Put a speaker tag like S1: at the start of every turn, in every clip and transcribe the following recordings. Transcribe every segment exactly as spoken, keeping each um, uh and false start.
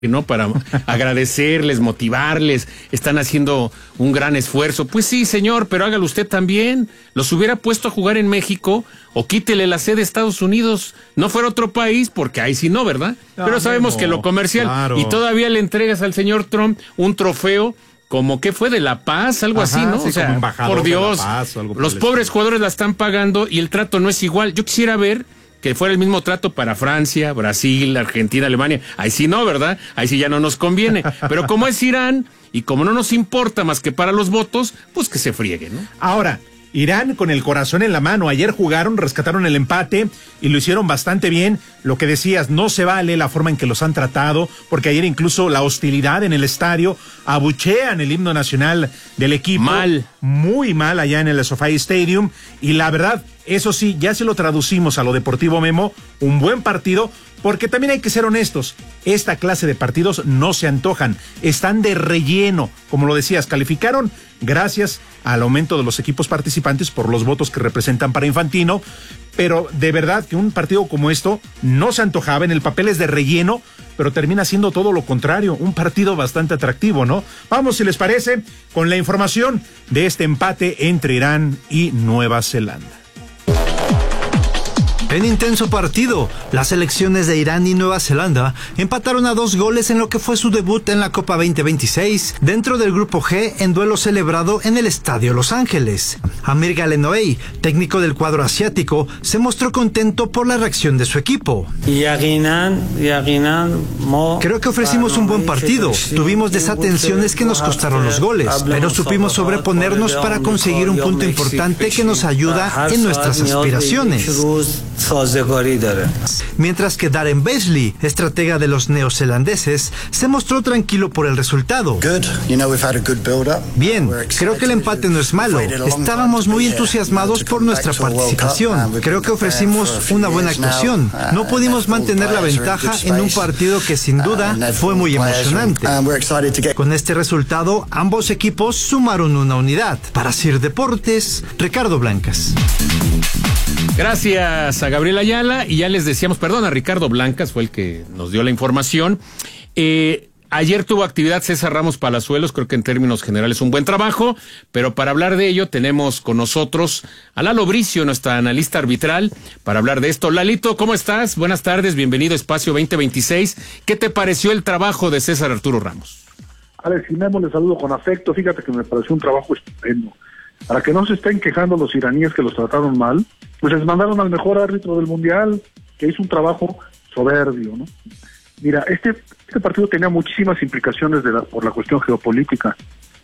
S1: ¿no? Para agradecerles, motivarles, están haciendo un gran esfuerzo. Pues sí, señor, pero hágalo usted también. Los hubiera puesto a jugar en México o quítele la sede de Estados Unidos, no fuera otro país, porque ahí sí no, ¿verdad? No, pero sabemos no, que lo comercial, claro. Y todavía le entregas al señor Trump un trofeo como que fue de La Paz, algo Ajá, así, ¿no?
S2: Sí,
S1: o sea, por Dios, Paz, por los pobres estilo. Jugadores la están pagando y el trato no es igual. Yo quisiera ver que fuera el mismo trato para Francia, Brasil, Argentina, Alemania. Ahí sí no, ¿verdad? Ahí sí ya no nos conviene. Pero como es Irán y como no nos importa más que para los votos, pues que se friegue, ¿no?
S2: Ahora, Irán con el corazón en la mano. Ayer jugaron, rescataron el empate y lo hicieron bastante bien. Lo que decías, no se vale la forma en que los han tratado, porque ayer incluso la hostilidad en el estadio, abuchean el himno nacional del equipo.
S1: Mal.
S2: Muy mal allá en el SoFi Stadium. Y la verdad, eso sí, ya se lo traducimos a lo deportivo, Memo, un buen partido, porque también hay que ser honestos, esta clase de partidos no se antojan, están de relleno, como lo decías, calificaron gracias al aumento de los equipos participantes por los votos que representan para Infantino, pero de verdad que un partido como esto no se antojaba, en el papel es de relleno, pero termina siendo todo lo contrario, un partido bastante atractivo, ¿no? Vamos, si les parece, con la información de este empate entre Irán y Nueva Zelanda.
S3: En intenso partido, las selecciones de Irán y Nueva Zelanda empataron a dos goles en lo que fue su debut en la Copa veinte veintiséis dentro del Grupo G en duelo celebrado en el Estadio Los Ángeles. Amir Galenoei, técnico del cuadro asiático, se mostró contento por la reacción de su equipo. Creo que ofrecimos un buen partido, tuvimos desatenciones que nos costaron los goles, pero supimos sobreponernos para conseguir un punto importante que nos ayuda en nuestras aspiraciones. Mientras que Darren Beasley, estratega de los neozelandeses, se mostró tranquilo por el resultado. Bien, creo que el empate no es malo. Estábamos muy entusiasmados por nuestra participación. Creo que ofrecimos una buena actuación. No pudimos mantener la ventaja en un partido que sin duda fue muy emocionante. Con este resultado, ambos equipos sumaron una unidad. Para Sir Deportes, Ricardo Blancas.
S1: Gracias a Gabriel Ayala, y ya les decíamos, perdón, a Ricardo Blancas, fue el que nos dio la información. Eh, ayer tuvo actividad César Ramos Palazuelos, creo que en términos generales un buen trabajo, pero para hablar de ello tenemos con nosotros a Lalo Bricio, nuestra analista arbitral, para hablar de esto. Lalito, ¿cómo estás? Buenas tardes, bienvenido a Espacio veinte veintiséis. ¿Qué te pareció el trabajo de César Arturo Ramos?
S4: Alex y Memo, les saludo con afecto. Fíjate que me pareció un trabajo estupendo. Para que no se estén quejando los iraníes que los trataron mal, pues les mandaron al mejor árbitro del Mundial, que hizo un trabajo soberbio, ¿no? Mira, este, este partido tenía muchísimas implicaciones de la, por la cuestión geopolítica.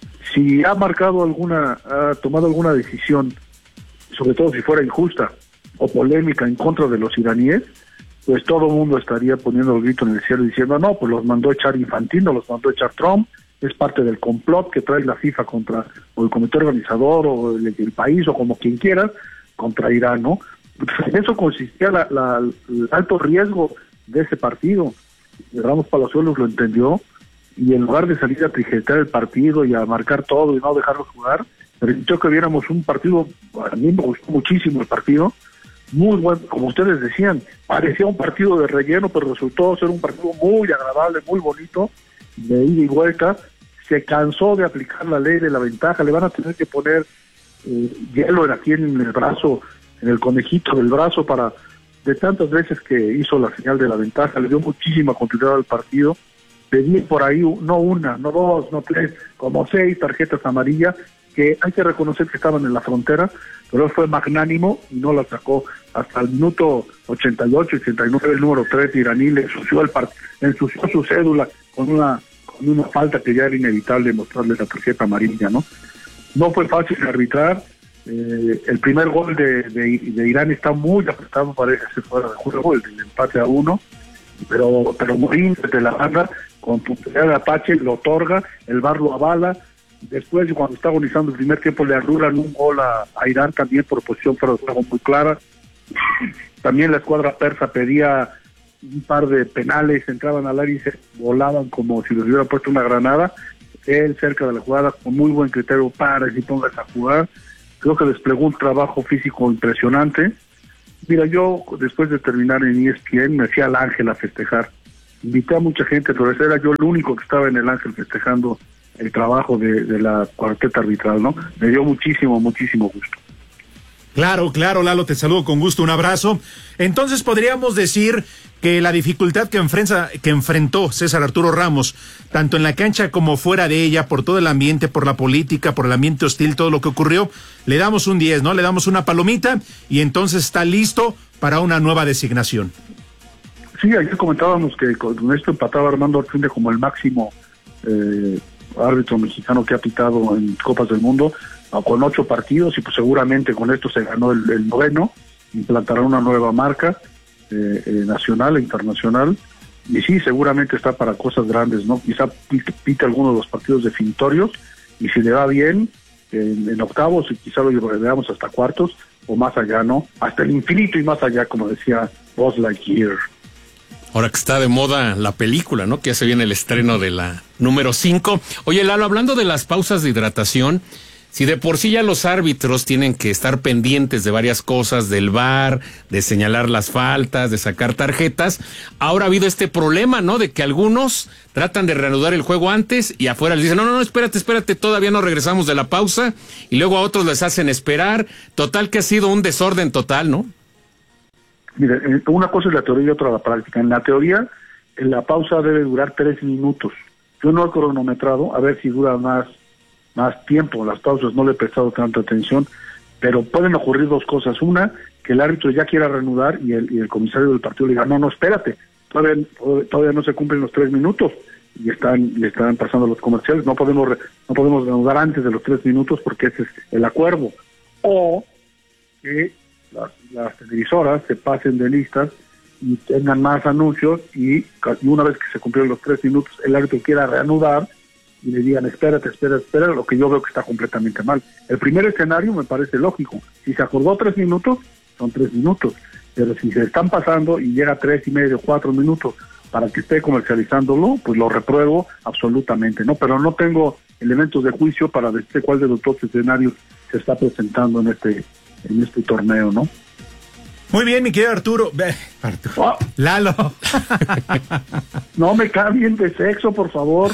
S4: Si ha marcado alguna, ha tomado alguna decisión, sobre todo si fuera injusta o polémica en contra de los iraníes, pues todo el mundo estaría poniendo el grito en el cielo diciendo, no, pues los mandó a echar Infantino, los mandó a echar Trump, es parte del complot que trae la FIFA contra, o el comité organizador, o el, el país, o como quien quiera, contra Irán, ¿no? En eso consistía la, la, el alto riesgo de ese partido. Ramos Palazuelos lo entendió, y en lugar de salir a trijetear el partido y a marcar todo y no dejarlos jugar, permitió que viéramos un partido, a mí me gustó muchísimo el partido, muy bueno, como ustedes decían, parecía un partido de relleno, pero resultó ser un partido muy agradable, muy bonito, de ida y vuelta. Se cansó de aplicar la ley de la ventaja, le van a tener que poner eh, hielo aquí en el brazo, en el conejito del brazo, para de tantas veces que hizo la señal de la ventaja, le dio muchísima continuidad al partido. Pedí por ahí, no una, no dos, no tres, como seis tarjetas amarillas, que hay que reconocer que estaban en la frontera, pero él fue magnánimo y no la sacó. Hasta el minuto ochenta y ocho, ochenta y nueve, el número tres iraní le ensució, el part- ensució su cédula con una con una falta que ya era inevitable mostrarle la tarjeta amarilla, ¿no? No fue fácil arbitrar. Eh, el primer gol de, de, de Irán está muy apretado, parece ser fuera de juego, el, el empate a uno, pero pero Morín desde la banda, con puntería de Apache, lo otorga, el V A R lo avala. Después, cuando está agonizando el primer tiempo, le anulan un gol a, a Irán también por posición fuera de juego muy clara. También la escuadra persa pedía un par de penales, entraban al área y se volaban como si les hubiera puesto una granada. Él cerca de la jugada, con muy buen criterio, para y pongas a jugar. Creo que desplegó un trabajo físico impresionante. Mira, yo después de terminar en E S P N me fui al Ángel a festejar. invité a mucha gente, pero ese era yo el único que estaba en el Ángel festejando el trabajo de, de la cuarteta arbitral, ¿no? Me dio muchísimo, muchísimo gusto.
S2: Claro, claro, Lalo, te saludo con gusto, un abrazo. Entonces podríamos decir que la dificultad que enfrenta, que enfrentó César Arturo Ramos, tanto en la cancha como fuera de ella, por todo el ambiente, por la política, por el ambiente hostil, todo lo que ocurrió, le damos un diez, ¿no? Le damos una palomita y entonces está listo para una nueva designación.
S4: Sí, ayer comentábamos que con esto empataba Armando Artinde como el máximo eh, árbitro mexicano que ha pitado en Copas del Mundo, con ocho partidos, y pues seguramente con esto se ganó el, el noveno, implantará una nueva marca eh, eh, nacional e internacional, y sí, seguramente está para cosas grandes, ¿no? Quizá pite, pite algunos de los partidos definitorios, y si le va bien, en, en octavos, y quizá lo veamos hasta cuartos, o más allá, ¿no? Hasta el infinito y más allá, como decía Buzz Lightyear.
S1: Ahora que está de moda la película, ¿no? Que ya se viene el estreno de la número cinco. Oye, Lalo, hablando de las pausas de hidratación, si de por sí ya los árbitros tienen que estar pendientes de varias cosas, del V A R, de señalar las faltas, de sacar tarjetas, ahora ha habido este problema, ¿no? De que algunos tratan de reanudar el juego antes y afuera les dicen, no, no, no, espérate, espérate, todavía no regresamos de la pausa, y luego a otros les hacen esperar. Total que ha sido un desorden total, ¿no?
S4: Mire, una cosa es la teoría y otra la práctica. En la teoría, la pausa debe durar tres minutos. Yo no he cronometrado, a ver si dura más más tiempo, las pausas no le he prestado tanta atención, pero pueden ocurrir dos cosas. Una, que el árbitro ya quiera reanudar y el, y el comisario del partido le diga, no, no, espérate, todavía, todavía no se cumplen los tres minutos, y están le están pasando los comerciales, no podemos re, no podemos reanudar antes de los tres minutos porque ese es el acuerdo. O que las, las televisoras se pasen de listas y tengan más anuncios, y, y una vez que se cumplieron los tres minutos, el árbitro quiera reanudar, y le digan, espérate, espérate, espérate, lo que yo veo que está completamente mal. El primer escenario me parece lógico. Si se acordó tres minutos, son tres minutos. Pero si se están pasando y llega a tres y medio, cuatro minutos para que esté comercializándolo, pues lo repruebo absolutamente, ¿no? Pero no tengo elementos de juicio para decir cuál de los dos escenarios se está presentando en este, en este torneo, ¿no?
S2: Muy bien, mi querido Arturo. Arturo. Oh. Lalo.
S4: No me cambien de sexo, por favor.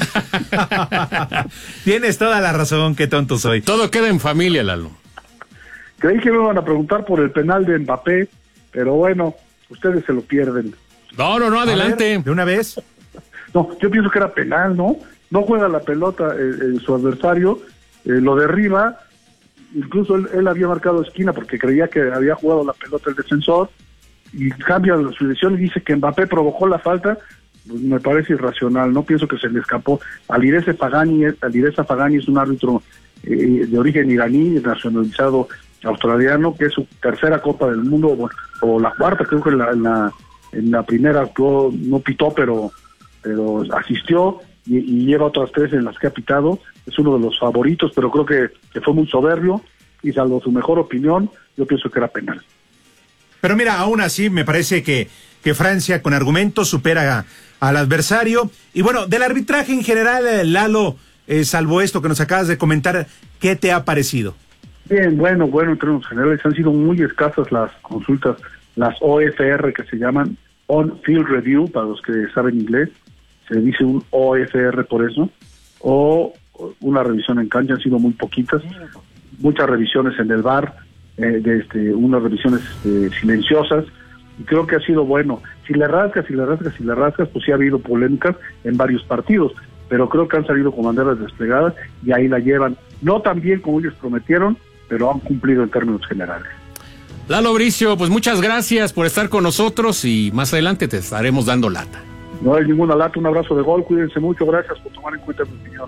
S2: Tienes toda la razón, qué tonto soy.
S1: Todo queda en familia, Lalo.
S4: Creí que me iban a preguntar por el penal de Mbappé, pero bueno, ustedes se lo pierden.
S1: No, no, no, adelante.
S2: Ver, ¿de una vez?
S4: No, yo pienso que era penal, ¿no? No juega la pelota eh, eh, su adversario, eh, lo derriba. Incluso él, él había marcado esquina porque creía que había jugado la pelota el defensor, y cambia su decisión y dice que Mbappé provocó la falta. Pues me parece irracional, no pienso que se le escapó. Alireza Fagani, Alireza Fagani es un árbitro eh, de origen iraní, nacionalizado australiano, que es su tercera Copa del Mundo, o, o la cuarta, creo que en la, en la, en la primera actuó, no pitó, pero, pero asistió, y, y lleva otras tres en las que ha pitado. Es uno de los favoritos, pero creo que, que fue muy soberbio, y salvo su mejor opinión, yo pienso que era penal.
S2: Pero mira, aún así me parece que, que Francia con argumentos supera a, al adversario. Y bueno, del arbitraje en general, eh, Lalo, eh, salvo esto que nos acabas de comentar, ¿qué te ha parecido?
S4: Bien, bueno, bueno, en términos generales han sido muy escasas las consultas, las O F R que se llaman On Field Review, para los que saben inglés, se dice un O F R por eso, o una revisión en cancha, han sido muy poquitas, muchas revisiones en el V A R, eh, de este, unas revisiones eh, silenciosas, y creo que ha sido bueno. Si le rascas, si le rascas, si le rascas, pues sí ha habido polémicas en varios partidos, pero creo que han salido con banderas desplegadas y ahí la llevan, no tan bien como ellos prometieron, pero han cumplido en términos generales.
S1: Lalo Bricio, pues muchas gracias por estar con nosotros, y más adelante te estaremos dando lata.
S4: No hay ninguna lata, un abrazo de gol, cuídense mucho, gracias por tomar en cuenta mi opinión.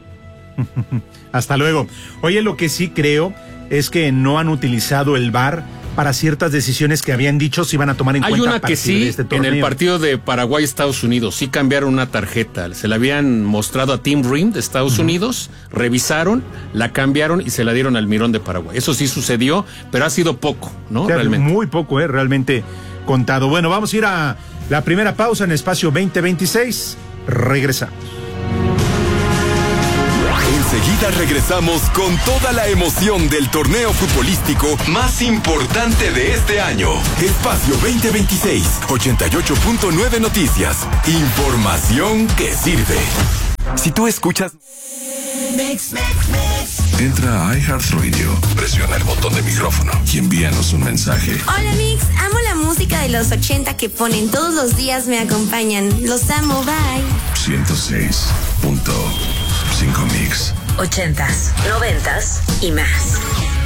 S2: Hasta luego. Oye, lo que sí creo es que no han utilizado el V A R para ciertas decisiones que habían dicho se iban a tomar en
S1: Hay
S2: cuenta.
S1: Hay una que sí, este en el partido de Paraguay-Estados Unidos, sí cambiaron una tarjeta, se la habían mostrado a Tim Rim de Estados uh-huh. Unidos, revisaron, la cambiaron y se la dieron al Mirón de Paraguay. Eso sí sucedió, pero ha sido poco, ¿no?
S2: O sea,
S1: realmente.
S2: Muy poco, ¿eh? Realmente contado. Bueno, vamos a ir a la primera pausa en Espacio veinte veintiséis. Regresamos.
S5: Enseguida regresamos con toda la emoción del torneo futbolístico más importante de este año. Espacio veinte veintiséis, ochenta y ocho punto nueve Noticias. Información que sirve. Si tú escuchas...
S6: Mix, mix, mix. Entra a iHeartRadio, presiona el botón de micrófono y envíanos un mensaje.
S7: Hola Mix, amo la música de los ochenta que ponen todos los días, me acompañan. Los amo, bye.
S6: ciento seis punto cinco Mix.
S8: Ochentas, noventas y más.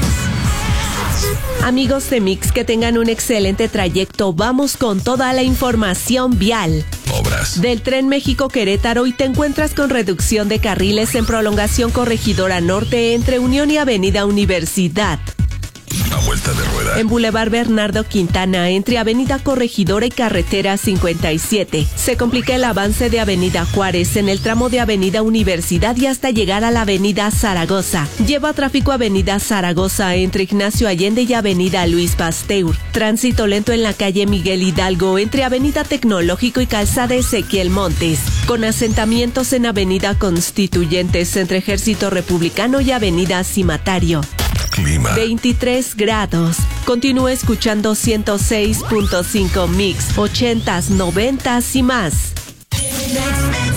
S9: Amigos de Mix, que tengan un excelente trayecto. Vamos con toda la información vial.
S6: Obras.
S9: Del Tren México-Querétaro y te encuentras con reducción de carriles en prolongación Corregidora Norte entre Unión y Avenida Universidad.
S6: A vuelta de rueda.
S9: En Boulevard Bernardo Quintana, entre Avenida Corregidora y Carretera cincuenta y siete. Se complica el avance de Avenida Juárez en el tramo de Avenida Universidad y hasta llegar a la Avenida Zaragoza. Lleva tráfico Avenida Zaragoza entre Ignacio Allende y Avenida Luis Pasteur. Tránsito lento en la calle Miguel Hidalgo entre Avenida Tecnológico y Calzada Ezequiel Montes. Con asentamientos en Avenida Constituyentes entre Ejército Republicano y Avenida Cimatario.
S6: Clima.
S9: veintitrés grados. Continúa escuchando ciento seis punto cinco Mix, ochentas, noventas y más.